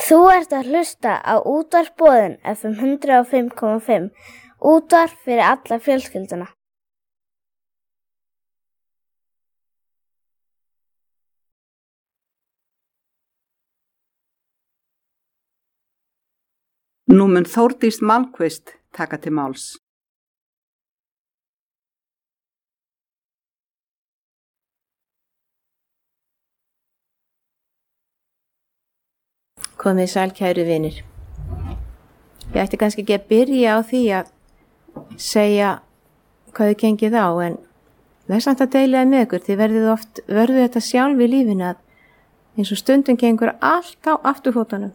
Þú ert að hlusta á Útvarp Boðin FM 105,5, útvarp fyrir alla fjölskylduna. Nú mun Þórdís Malmkvist taka til máls. Komið sæl kæru vinir. Ég ætti kannski ekki að byrja á því að segja hvað þið gengið á, en það er samt að deila með ykkur. Þið verðið þetta sjálf í lífinu að eins og stundum gengur allt á afturfótunum.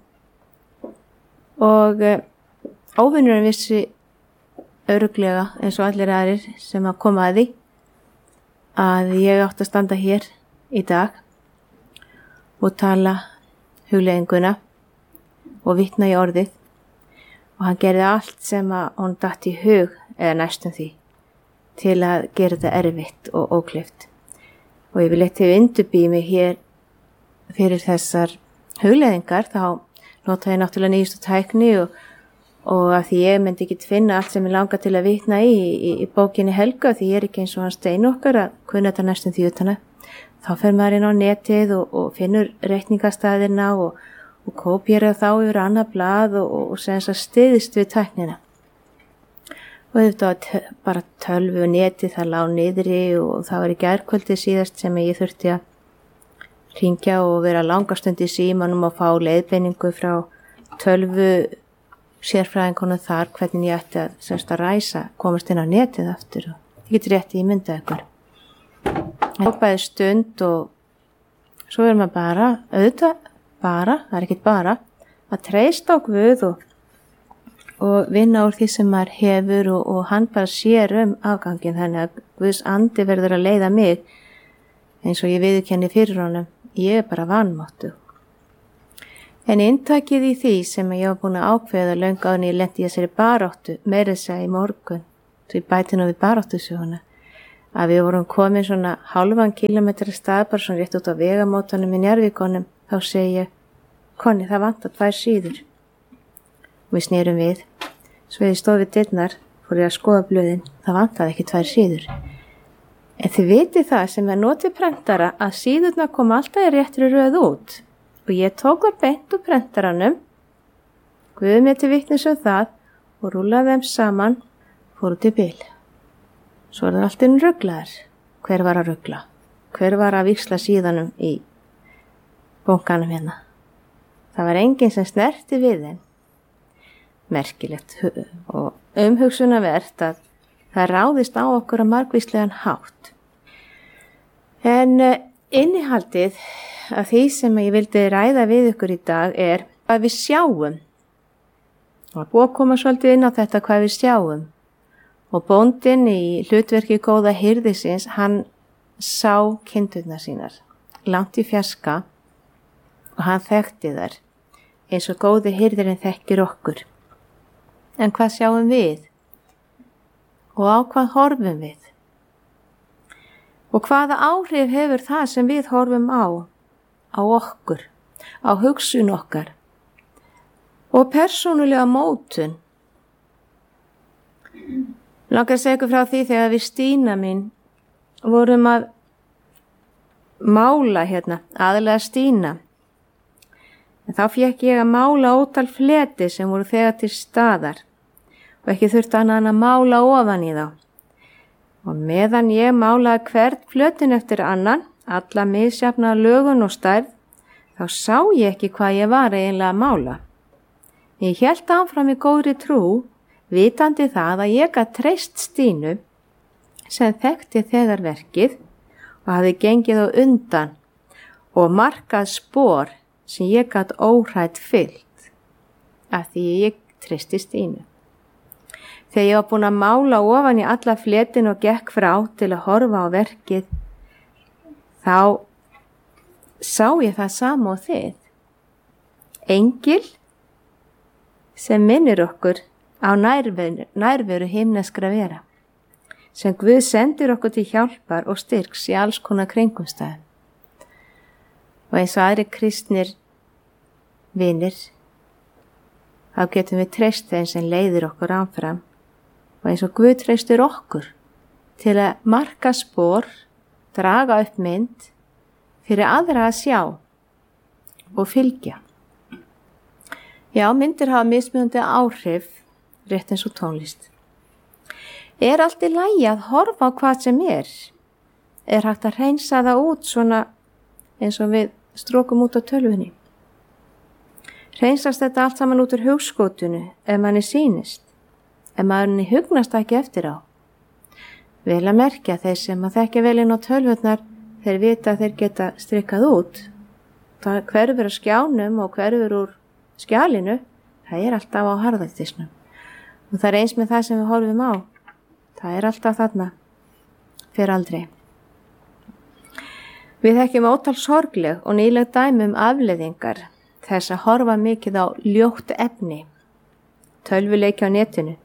Og óvinnurinn vissi örugglega eins og allir aðrir sem að koma að því að ég átti að standa hér í dag og tala hugleiðinguna og vitna í orðið, og hann gerði allt sem að hún datt í hug eða næstum því til að gera þetta erfitt og ókleift. Og ég vil eitthvað undirbýja mig hér fyrir þessar hugleiðingar. Þá nota ég náttúrulega nýjustu tækni og að því ég myndi ekki finna allt sem ég langar til að vitna í bókinni Helga, því ég er ekki eins og hann Stein okkar að kunna þetta næstum því utan að. Þá fer maður inn á netið og finnur reikningastæðina og kópíra þá yfir annað blað og sem þess að styðist við tæknina. Og þetta var bara tölvu og netið, það lá niðri og það var í gærkvöldi síðast sem ég þurfti að hringja og vera langastund í símanum og fá leiðbeiningu frá tölvu sérfræðingunum þar hvernig ég ætti að ræsa, komast inn á netið aftur, og ég get rétt ímyndað ykkur. Það hópaði stund og svo maður bara, það er ekkert bara, að treysta á Guð og vinna úr því sem maður hefur og hann bara sér afgangin, þannig að Guðs andi verður að leiða mig eins og ég viðurkenni fyrir honum. Ég er bara vanmáttu. En inntakið í því sem ég var búin að ákveða löngu áður en ég lenti í þessari baráttu, meira að segja í morgun, svo ég bæti nú við baráttusöguna, að við vorum komin svona hálfan kilometra stað, bara svona rétt út á vegamótanum í Njarðvíkonum. Þá segi ég, Konni, það vantar 2 síður. Og við snerum við. Svo ég stóð við dyrnar, fór ég að skoða blöðin. Það vantaði ekki 2 síður. En þið vitið það sem er notið prentara að síðurnar kom alltaf í réttri röð út. Og ég tók þar beint úr prentaranum, guði mér til vitnis það og rúlaði þeim saman, fór út í bil. Svo er það alltaf rugglaðar. Hver var að ruggla? Hver var að víxla síðanum í bunkanum hérna? Það var enginn sem snerti við þeim. Merkilegt og umhugsunarvert að það ráðist á okkur á margvíslegan hátt. En innihaldið af því sem ég vildi ræða við ykkur í dag er hvað við sjáum. Það var búið að koma svolítið inn á þetta hvað við sjáum. Og bóndinn í hlutverki góða hirðisins, hann sá kindurnar sínar langt í fjarska og hann þekkti þær eins og góði hirðirinn þekkir okkur. En hvað sjáum við? Og á hvað horfum við? Og hvaða áhrif hefur það sem við horfum á okkur, á hugsun okkar og persónulega mótun? Langar að segja ykkur frá því þegar við Stína mín vorum að mála hérna, aðalega Stína. En þá fékk ég að mála ótal fleti sem voru þegar til staðar og ekki þurfti annað að mála ofan í þá. Og meðan ég málaði hvern flötin eftir annan, alla misjafna lögun og stærð, þá sá ég ekki hvað ég var eiginlega að mála. Ég hélt áfram í góðri trú, vitandi það að ég gat treyst Stínu sem þekkti þegar verkið og hafði gengið á undan og markað spor sem ég gat óhrætt fyllt af því ég treysti Stínu. Þegar ég var búin að mála ofan í alla fletin og gekk frá til að horfa á verkið, þá sá ég það sama og þið. Engil sem minnir okkur á nærveru himneskra vera, sem Guð sendir okkur til hjálpar og styrks í alls konar kringumstæðum. Og eins og aðri kristnir vinir þá getum við treyst þeim sem leiðir okkur áfram og eins og Guð treystir okkur til að marka spor, draga upp mynd fyrir aðra að sjá og fylgja. Já, myndir hafa mismunandi áhrif, rétt eins og tónlist. Er allt í lagi að horfa á hvað sem er? Er hægt að hreinsa það út svona eins og við strókum út á tölvunni? Hreinsast þetta allt saman út úr hugskotinu ef manni sýnist, ef manni hugnast ekki eftir á? Vel að merkja þeir sem að þekkja vel inn á tölvurnar, þeir vita að þeir geta strikkað út. Það hverfur á skjánum og hverfur úr skjalinu, það er alltaf á harðaldisnum. Og það er eins með það sem við horfum á. Það er alltaf þarna, fyrir aldrei. Við þekkjum ótal sorgleg og nýleg dæmi afleiðingar þess að horfa mikið á ljótt efni, tölvuleiki á netinu,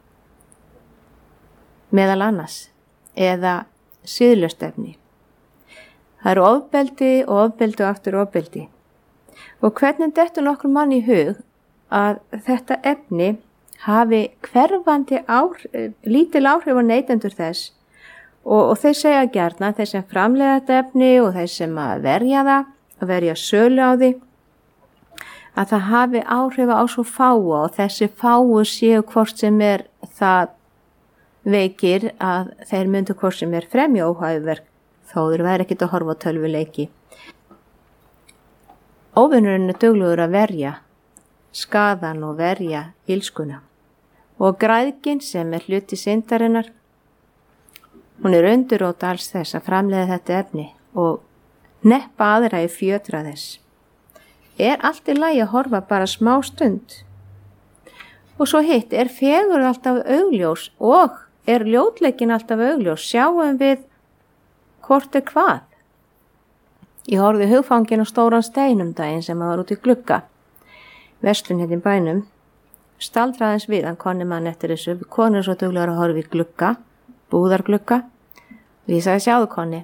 meðal annars, eða siðlaust efni. Það eru ofbeldi og ofbeldi og aftur ofbeldi. Og hvernig dettur nokkur mann í hug að þetta efni hafi hverfandi lítil áhrif á neytendur þess og þeir segja gjarnan, þeir sem framleiða þetta efni og þeir sem að verja það, að verja sölu á því, að það hafi áhrif á svo fáu og þessi fáu séu hvort sem er það veikir að þeir myndu hvort sem er fremja óhæfuverk þó þeir væri ekkert að horfa á tölvuleiki. Óvinurinn er duglegur að verja skaðan og verja ilskuna. Og græðgin sem er hluti syndarinnar, hún er undirrót alls þess að framleiða þetta efni og neppa aðra í fjötra þess. Er allt í lagi að horfa bara smá stund? Og svo hitt, er fegur alltaf augljós og er ljótleikin alltaf augljós? Sjáum við hvort er hvað? Ég horfði hugfangin á stóran stein daginn sem var út í glugga. Verslun hérna í bænum. Staldraðins við, hann konni mann eftir þessu. Konur svo duglegar að horfa í glugga, búðarglugga. Og ég sagði, sjáðu konni.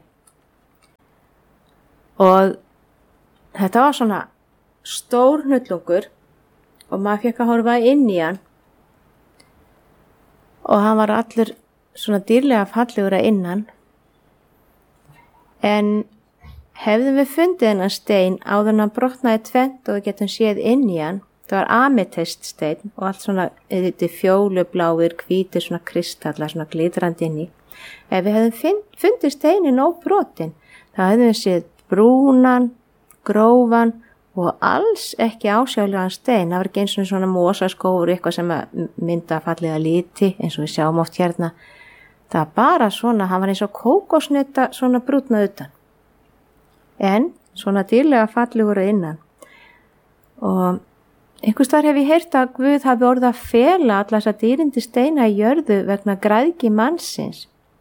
Og þetta var svona stór hnullungur og maður fékk að horfa inn í hann. Og hann var allur svona dýrlega fallegur að innan. En hefðum við fundið hennar stein áður en hann brotnaði tvennt og við getum séð inn í hann. Það var ametiststein og allt svona fjólubláir, hvítir svona kristallar, svona glitrandi inn í. Ef við hefðum fundið steinin óbrotin, þá hefðum við séð brúnan, grófan og alls ekki ásjálegan stein. Það var ekki eins og svona mosaskófur, eitthvað sem mynda fallega liti, eins og við sjáum oft hérna. Það var bara svona, hann var eins og kókosnutta svona brútnað utan. En svona dýrlega fallegur að innan. Og einhvers þar hef ég heyrt að Guð hafi orðið að fela alla þessa dýrindi steina í jörðu vegna græðgi mannsins.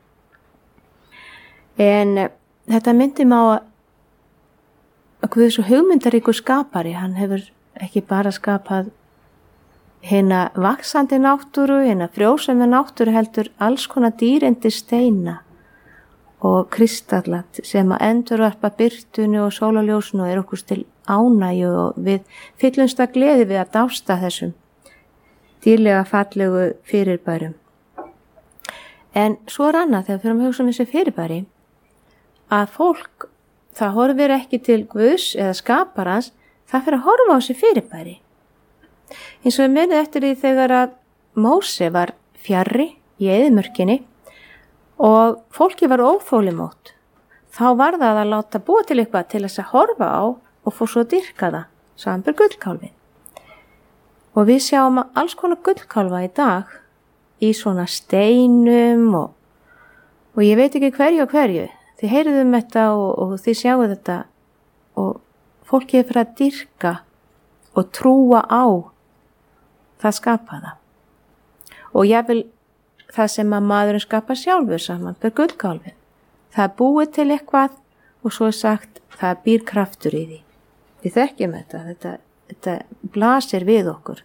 En þetta myndi má að Guð er svo hugmyndaríkur skapari. Hann hefur ekki bara skapað hina vaxandi náttúru, hina frjósemi náttúru, heldur alls konar dýrindi steina og kristallat sem að endurvarpa birtunni og sólarljósinu og er okkur til ánægju og við fyllumst að gleði við að dásta þessum dýrlega fallegu fyrirbærum. En svo er annað þegar við fyrir að hugsa þessi fyrirbæri að fólk, það horfir ekki til Guðs eða skaparans, það fyrir að horfa á þessi fyrirbæri. Eins og við munið eftir því þegar að Móse var fjarri í eyðimörkinni og fólki var óþolinmótt. Þá var það að láta búa til eitthvað til þess að horfa á og fór svo að dyrka það, samanber gullkálfin. Og við sjáum alls konar gullkálfa í dag í svona steinum og ég veit ekki hverju og hverju. Þið heyriðum þetta og þið sjáu þetta og fólki er fyrir að dyrka og trúa á það skapaða. Og ég vil það sem að maðurinn skapar sjálfur samanber gullkálfin. Það er búið til eitthvað og svo er sagt það býr kraftur í því. Við þekkjum þetta blasir við okkur.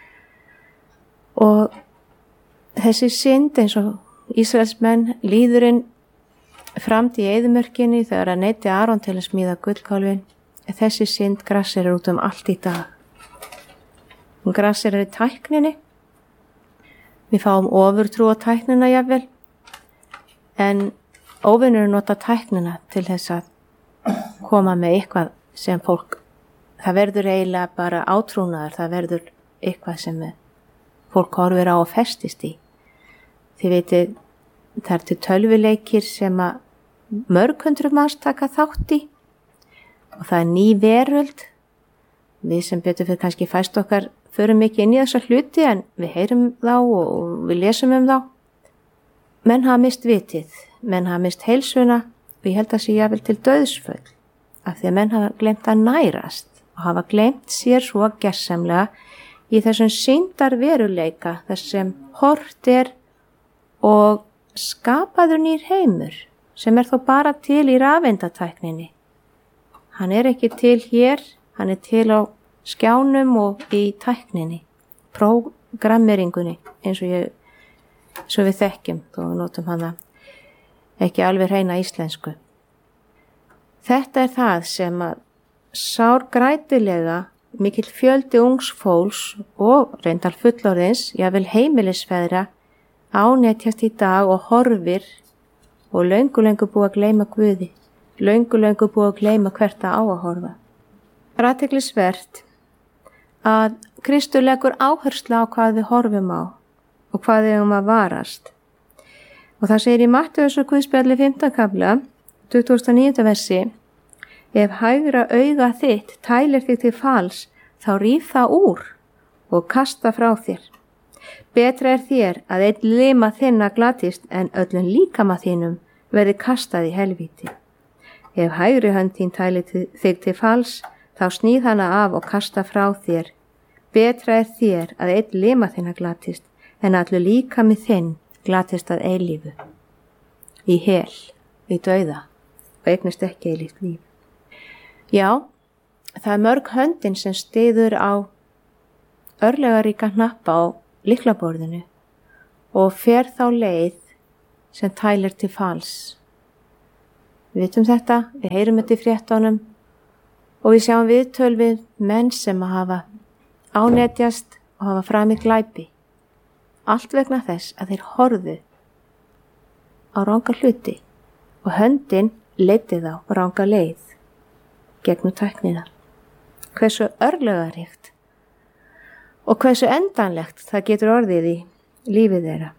Og þessi synd eins og Ísraelsmenn líðurinn framdi í eyðimörkinni þegar að neyti Aron til að smíða gullkálfin. Þessi synd grassir út allt í dag. Hún grasserar í tækninni. Við fáum ofurtrú á tæknina jafnvel, en óvinurinn nota tæknina til þess að koma með eitthvað sem fólk, það verður eiginlega bara átrúnaður, það verður eitthvað sem fólk horfir á og festist í. Þið veitir, það er til tölvuleikir sem að mörg hundruð manns taka þátt í og það er ný veröld. Við sem betur fyrir kannski fæst okkar förum ekki inn í þessa hluti en við heyrum þá og við lesum þá. Menn hafa mist vitið, menn hafa mist heilsuna og ég held að sé jafnvel til dauðsföll af því að menn hafa glemt að nærast og hafa glemt sér svo gersamlega í þessum sýndar veruleika þess sem hort er og skapaður nýr heimur sem þó bara til í rafeindatækninni. Hann ekki til hér, hann til á skjánum og í tækninni, prógrammeringunni eins og við þekkjum, þó við notum hana ekki alveg hreina íslensku. Þetta það sem að sárgrætilega mikill fjöldi ungs fólks og reyndar fullorðins, jafnvel heimilisfeðra, ánetjast í dag og horfir og löngu búið að gleyma Guði, löngu búið að gleyma hvert á að horfa. Athyglisvert að Kristur leggur áherslu á hvað við horfum á og hvað við að varast. Og það segir í Mattheusar Guðspjalli 5. kafla, 29. versi, ef hægra auga þitt tælir þig til falls, þá ríf það úr og kasta frá þér. Betra þér að einn lima þinna glatist en öllum líkama þínum verði kastað í helvíti. Ef hægri hönd þín tælir þig til falls, þá sníð hana af og kasta frá þér. Betra þér að einn lima þinna glatist en allur líkami þinn glatist að eilífu. Í hel, í dauða og eignist ekki eilíft líf. Já, það mörg höndin sem styður á örlegaríka hnappa á lyklaborðinu og fer þá leið sem tælir til falls. Við vitum þetta, við heyrum þetta í fréttunum og við sjáum viðtöl við menn sem að hafa ánetjast og hafa framið glæpi. Allt vegna þess að þeir horfðu á ranga hluti og höndin leiddi þá ranga leið gegnum tæknina. Hversu örlagaríkt og hversu endanlegt það getur orðið í lífið þeirra.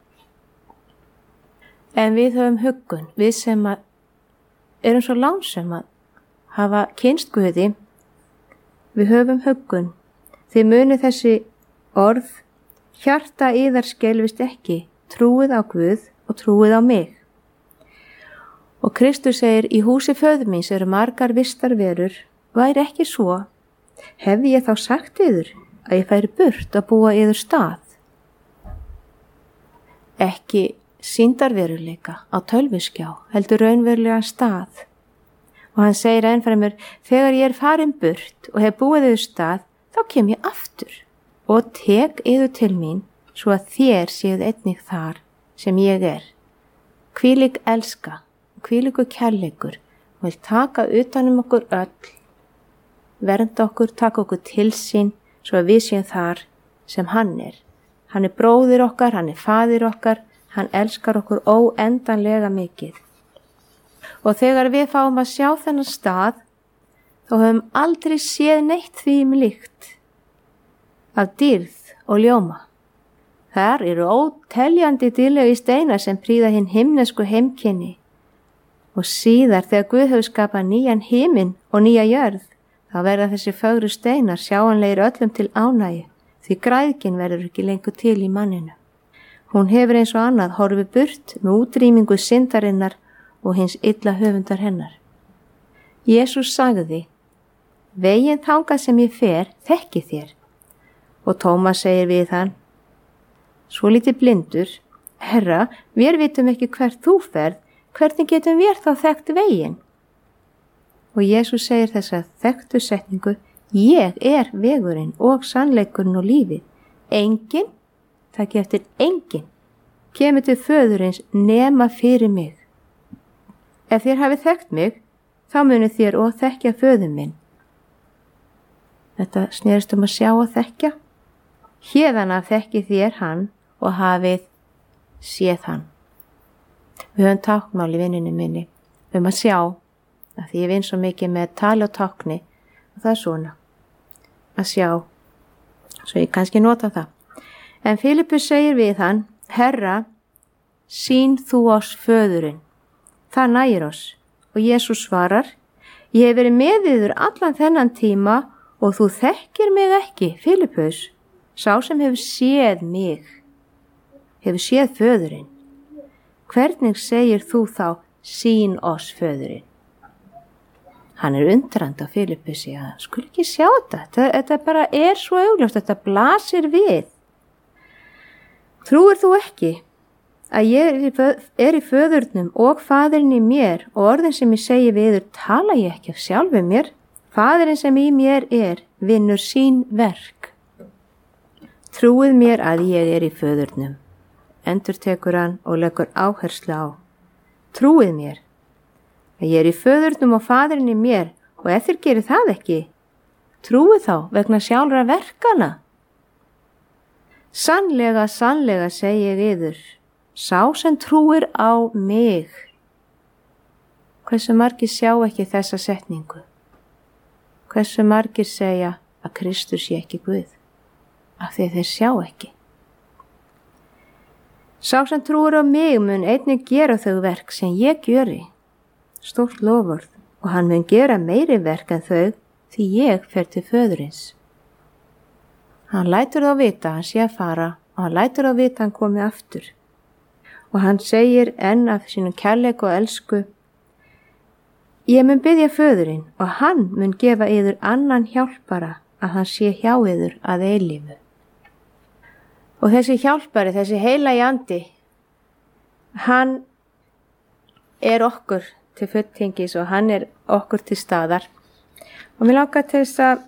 En við höfum huggun, við sem að erum svo lánsum að hafa kynst Guði, við höfum huggun. Þið munið þessi orð, hjarta yðar skelfist ekki, trúið á Guð og trúið á mig. Og Kristur segir, í húsi föður míns eru margar vistarverur, væri ekki svo, hefði ég þá sagt yður að ég færi burt að búa yður stað. Ekki sýndarveruleika á tölvuskjá, heldur raunverulega stað. Og hann segir ennfremur, þegar ég farin burt og hef búið yður stað, þá kem ég aftur og tek yður til mín, svo að þér séuð einnig þar sem ég er. Hvílík elska, hvílíkur kærleikur, vil taka utanum okkur öll, vernda okkur, taka okkur til sín, svo að við séum þar sem hann er. Hann er bróðir okkar, hann er faðir okkar, hann elskar okkur óendanlega mikið. Og þegar við fáum að sjá þennan stað, þá höfum aldrei séð neitt því líkt af dýrð og ljóma. Þar eru óteljandi dýrlegi steinar sem prýða hinn himnesku heimkynni. Og síðar þegar Guð hefur skapað nýjan himinn og nýja jörð, þá verða þessi fögru steinar sjáanlegir öllum til ánægju, því græðgin verður ekki lengur til í manninu. Hún hefur eins og annað horfið burt með útrýmingu syndarinnar og hins illa höfundar hennar. Jesús sagði, veginn þangað sem ég fer, þekki þér. Og Tómas segir við hann, svo lítið blindur, Herra, við vitum ekki hvert þú ferð, hvernig getum við þá þekkt veginn? Og Jesús segir þessa þekktu setningu, ég er vegurinn og sannleikurinn og lífið. Enginn, það eftir enginn, kemur til föðurins nema fyrir mig. Ef þér hafið þekkt mig, þá munið þér og þekkja föður minn. Þetta snerist að sjá og þekkja. Héðan af þekkið þér hann og hafið séð hann. Við höfum táknmál í vinnunni minni að sjá, að því ég vinn svo mikið með tali og tákni og það svona, að sjá, svo ég kannski nota það. En Filippus segir við hann, Herra, sýn þú oss föðurinn, það nægir oss. Og Jesús svarar, ég hef verið með yður allan þennan tíma og þú þekkir mig ekki, Filippus, sá sem hefur séð mig, hefur séð föðurinn. Hvernig segir þú þá, sýn oss föðurinn? Hann undrandi á Filippusi að skul ekki sjá þetta bara svo augljóst, þetta blasir við. Trúir þú ekki að ég í föðurnum og faðirinn í mér og orðin sem ég segi við yður tala ég ekki af sjálfu mér? Faðirinn sem í mér vinnur sín verk. Trúið mér að ég í föðurnum, endurtekur hann og leggur áherslu á. Trúið mér að ég í föðurnum og faðirinn í mér og ef þér gerir það ekki, trúið þá vegna sjálfra verkana. Sannlega, sannlega segi ég yður, sá sem trúir á mig. Hversu margir sjá ekki þessa setningu? Hversu margir segja að Kristur sé ekki Guð? Af því þeir sjá ekki. Sá sem trúir á mig mun einnig gera þau verk sem ég gjöri. Stórt lofvörð og hann mun gera meiri verk en þau því ég fer til föðurins. Hann lætur þá vita hann sé að fara og hann lætur þá vita hann komi aftur. Og hann segir enn af sínum kærleik og elsku, ég mun biðja föðurinn og hann mun gefa yður annan hjálpara að hann sé hjá yður að eilífu. Og þessi hjálpari, þessi heilagi andi, hann okkur til fulltingis og hann okkur til staðar. Og mér langar til þess að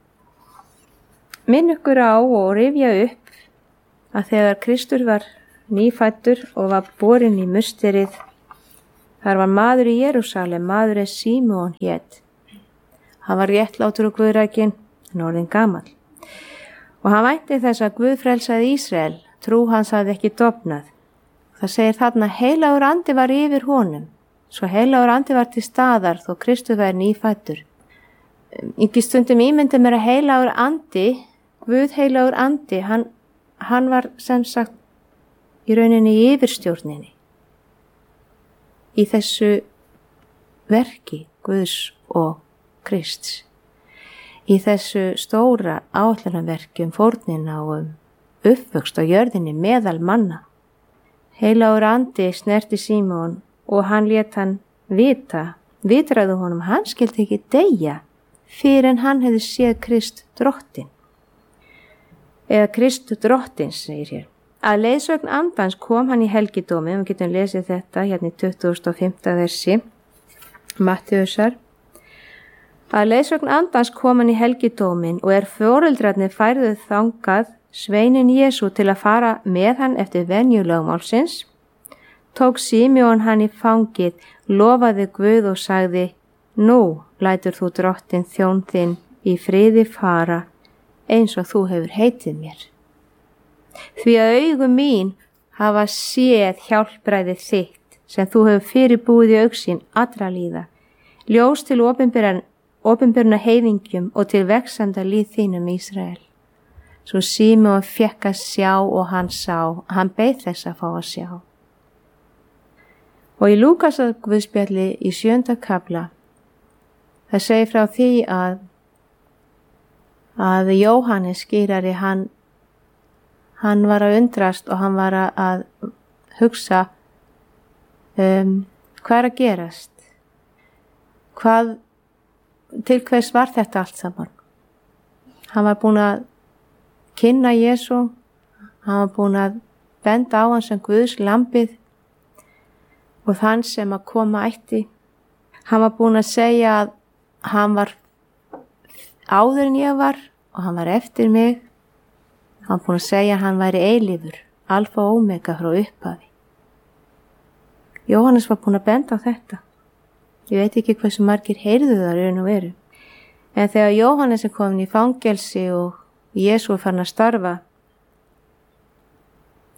minna ykkur á og rifja upp að þegar Kristur var nýfæddur og var borinn í musterið, þar var maður í Jerúsalem, maður Símon hét. Hann var réttlátur og guðrækinn, en orðinn gamall. Og hann vænti þess að Guð frelsaði Ísrael, trú hans hafði ekki dofnað. Það segir þarna heilagur andi var yfir honum, svo heilagur andi var til staðar þó Kristur væri nýfæddur. Ekki stundum ímyndi mér að heilagur andi, Guð heilagur andi, hann var sem sagt í rauninni í yfirstjórninni. Í þessu verki Guðs og Krists. Í þessu stóra áætlunarverki fórnina og uppvöxt á jörðinni meðal manna. Heilagur andi snerti Símon og hann lét hann vitraðu honum, hann skildi ekki deyja fyrir en hann hefði séð Krist drottinn. Eða Krist drottins, segir hér. Að leiðsögn andans kom hann í helgidómi, við getum lesið þetta hérna í 25. versi Mattheusar. Að leiðsögn andans kom hann í helgidómin og foreldrarnir færðu þangað sveinin Jesú til að fara með hann eftir venju lögmálsins, tók Símon hann í fangið, lofaði Guð og sagði, nú lætur þú drottinn þjón þinn í friði fara eins og þú hefur heitið mér. Því að augu mín hafa séð hjálpræði þitt sem þú hefur fyrirbúið í augsýn allra líða, ljós til opinberna heiðingjum og til veksanda líð þínum Ísrael. Svo Símon fekk að sjá og hann sá, hann beið þess að fá að sjá. Og í Lúkasar guðspjalli í 7. kafla, það segir frá því að Jóhannes skýrari, hann var að undrast og hann var að hugsa hvað að gerast? Til hvers var þetta allt saman? Hann var búin að kynna Jesú, hann var búin að benda á hann sem Guðs lambið og þann sem að koma ætti. Hann var búin að segja að hann var áður en ég var og hann var eftir mig. Hann var búin að segja að hann væri eilífur, alfa og omega frá upphafi. Jóhannes var búin að benda á þetta. Ég veit ekki hversu margir heyrðu það raun og veru. En þegar Jóhannes komin í fangelsi og Jesú fann að starfa,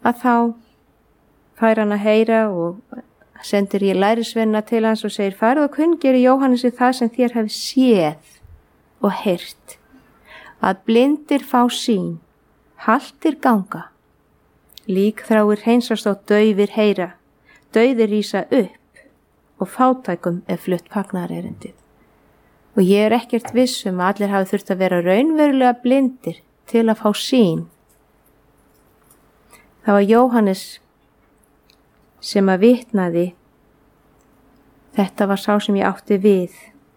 að þá fær hann að heyra og sendir í lærisveinana til hans og segir: farið og kunngeri Jóhannesi það sem þér hefði séð og heyrt, að blindir fá sýn, haltir ganga, líkþráir hreinsast og daufir heyra, dauðir rísa upp og fátækum flutt fagnaðarerindið. Og ég er ekkert viss að allir hafi þurft að vera raunverulega blindir til að fá sýn. Það var Jóhannes sem að vitnaði: þetta var sá sem ég átti við.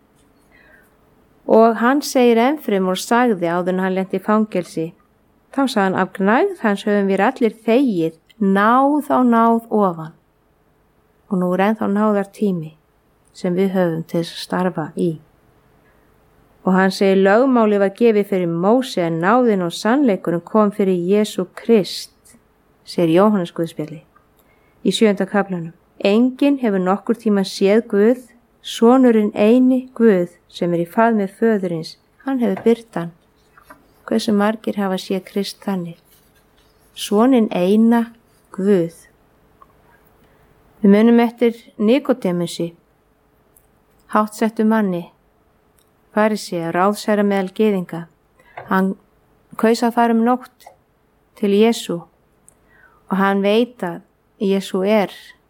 Og hann segir ennfremur og sagði áður en hann lenti í fangelsi, þá sagði hann: af gnægð hans höfum við allir þegið, náð á náð ofan. Og nú er ennþá náðar tími sem við höfum til þess að starfa í. Og hann segir: lögmáli var gefið fyrir Móse, en náðin og sannleikurinn kom fyrir Jesú Krist, segir Jóhannes Guðspjalli í 7. kaflanum. Enginn hefur nokkur tíma séð Guð, sonurinn eini Guð sem er í faðmi föðurins, hann hefur birt hann. Hversu margir hafa séð Krist þannig? Soninn eina Guð. Við munum eftir Nikodémusi, háttsettu manni, farisi að ráðsherra meðal gyðinga. Hann kaus að fara nótt til Jesú og hann veit að Jesú er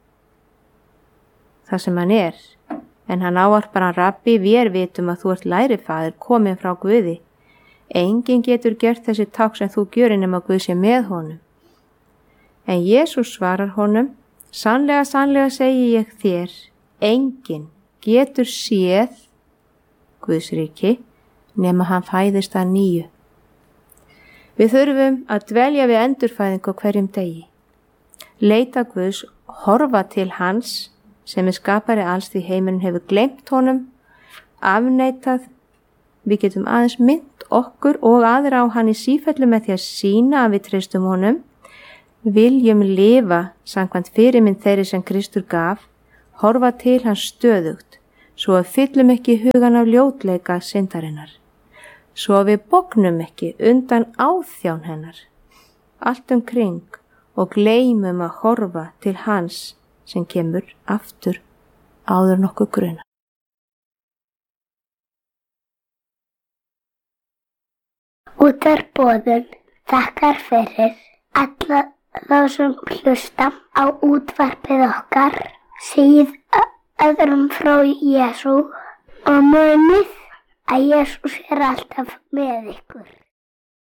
það sem hann er, en hann ávarpar hann: rabbi, við vitum að þú ert lærifaðir, komin frá Guði. Enginn getur gert þessi tákn sem þú gjörir nema Guð sé með honum. En Jesús svarar honum: sannlega, sannlega segi ég þér, enginn getur séð Guðs ríki nema hann fæðist að nýju. Við þurfum að dvelja við endurfæðingu hverjum degi. Leita Guðs, horfa til hans sem er skapari alls, því heimurinn hefur gleymt honum, afneitað. Við getum aðeins minnt okkur og aðra á hann í sífellu með því að sýna að við treystum honum, viljum lifa samkvæmt fyrirmynd þeirri sem Kristur gaf, horfa til hans stöðugt, svo að fyllum ekki hugan af ljótleika syndarinnar, svo að við bognum ekki undan áþján hennar allt kring og gleymum að horfa til hans sem kemur aftur áður nokkuð gruna. Útvarpsboðun þakkar fyrir alla þá sem hlusta á útvarpið okkar, segið öðrum frá Jesú og munið að Jesús er alltaf með ykkur.